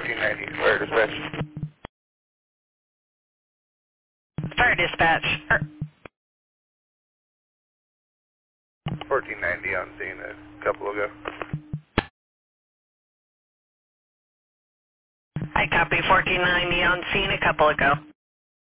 1490, fire dispatch. Fire dispatch. 1490 on scene a couple ago. I copy 1490 on scene a couple ago.